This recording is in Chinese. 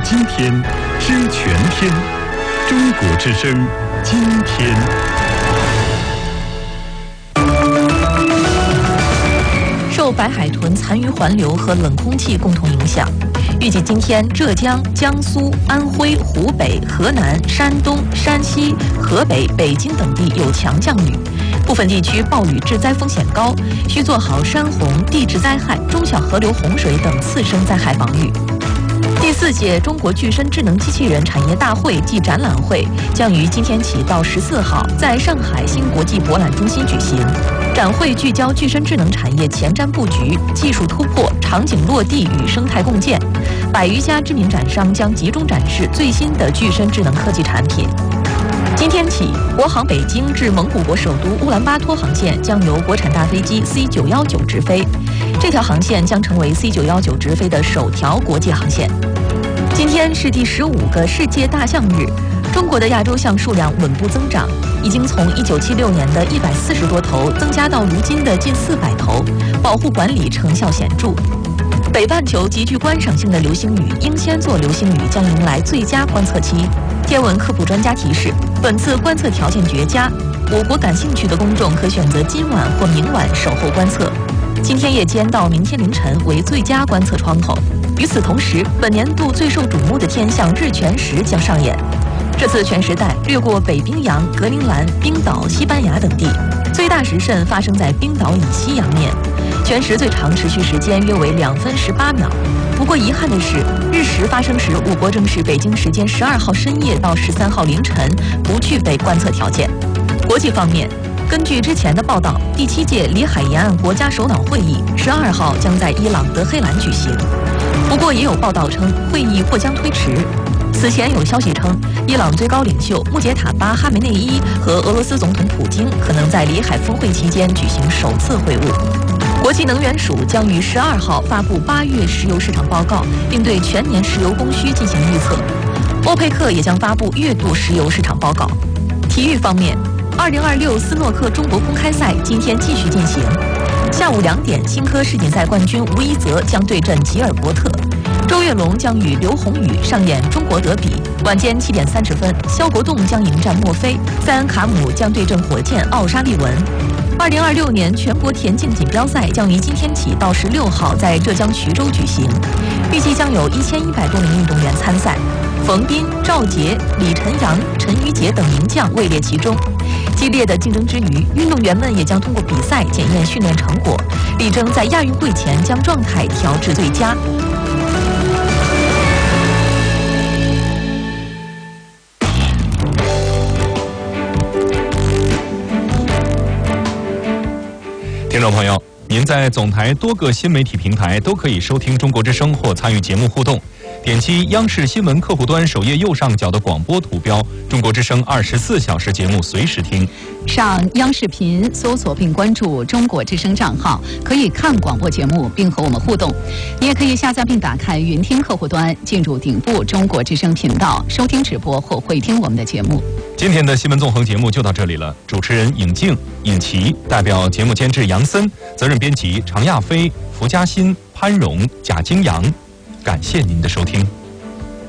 今天，知全天。中国之声，今天。 受白海豚残余环流和冷空气共同影响，预计今天浙江、江苏、安徽、湖北、河南、山东、山西、河北、北京等地有强降雨，部分地区暴雨致灾风险高，需做好山洪、地质灾害、中小河流洪水等次生灾害防御。第4届中国具身智能机器人产业大会暨展览会将于今天起到14号在上海新国际博览中心举行。展会聚焦具身智能产业前瞻布局、技术突破、场景落地与生态共建，100余家知名展商将集中展示最新的具身智能科技产品。今天起，国航北京至蒙古国首都乌兰巴托航线将由国产大飞机 C919 直飞，这条航线将成为 C919 直飞的首条国际航线。今天是第15个世界大象日，中国的亚洲象数量稳步增长，已经从1976年的140多头增加到如今的近400头，保护管理成效显著。北半球极具观赏性的流星雨英仙座流星雨将迎来最佳观测期。天文科普专家提示，本次观测条件绝佳，我国感兴趣的公众可选择今晚或明晚守候观测。今天夜间到明天凌晨为最佳观测窗口。与此同时，本年度最受瞩目的天象日全食将上演。这次全食带掠过北冰洋、格陵兰、冰岛、西班牙等地，最大时辰发生在冰岛以西洋面。全食最长持续时间约为2分18秒。不过遗憾的是，日食发生时，我国正是北京时间12号深夜到13号凌晨，不具备观测条件。国际方面，根据之前的报道，第7届里海沿岸国家首脑会议12号将在伊朗德黑兰举行。不过也有报道称，会议或将推迟。此前有消息称，伊朗最高领袖穆杰塔巴·哈梅内伊和俄罗斯总统普京可能在里海峰会期间举行首次会晤。国际能源署将于12号发布8月石油市场报告，并对全年石油供需进行预测。欧佩克也将发布月度石油市场报告。体育方面，2026斯诺克中国公开赛今天继续进行。下午2点，新科世锦赛冠军吴一泽将对阵吉尔伯特，周跃龙将与刘宏宇上演中国德比。晚间7点30分，肖国栋将迎战墨菲，塞恩卡姆将对阵火箭奥沙利文。2026年全国田径锦标赛将于今天起到16号在浙江衢州举行，预计将有1100多名运动员参赛。冯彬、赵杰、李晨阳、陈瑜杰等名将位列其中。激烈的竞争之余，运动员们也将通过比赛检验训练成果，力争在亚运会前将状态调至最佳。 听众朋友，您在总台多个新媒体平台都可以收听中国之声或参与节目互动。点击央视新闻客户端首页右上角的广播图标，中国之声24小时节目随时听。 上央视频搜索并关注中国之声账号，可以看广播节目并和我们互动。你也可以下载并打开云听客户端，进入顶部中国之声频道，收听直播或回听我们的节目。 今天的新闻纵横节目就到这里了。主持人尹静、尹琪，代表节目监制杨森，责任编辑常亚飞、福嘉欣、潘荣、贾京阳。感谢您的收听。